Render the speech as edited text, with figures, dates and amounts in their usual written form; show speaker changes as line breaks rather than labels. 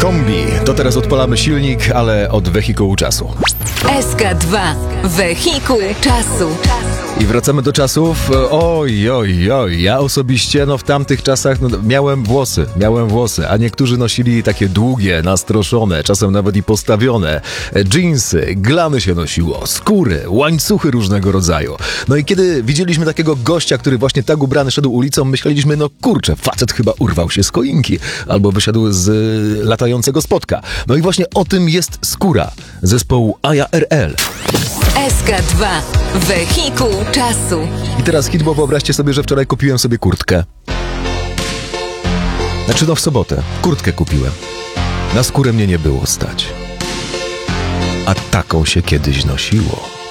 Kombi. To teraz odpalamy silnik, ale od wehikułu czasu.
SK2. Wehikuł czasu.
I wracamy do czasów. Oj. Ja osobiście, w tamtych czasach miałem włosy, a niektórzy nosili takie długie, nastroszone, czasem nawet i postawione. Dżinsy, glany się nosiło, skóry, łańcuchy różnego rodzaju. No i kiedy widzieliśmy takiego gościa, który właśnie tak ubrany szedł ulicą, myśleliśmy, kurczę, facet chyba urwał się z choinki albo wyszedł z latającego spotka. No i właśnie o tym jest Skóra zespołu Aja RL.
SK2. Wehikuł czasu.
I teraz hit, bo wyobraźcie sobie, że wczoraj kupiłem sobie kurtkę. W sobotę kurtkę kupiłem. Na skórę mnie nie było stać. A taką się kiedyś nosiło.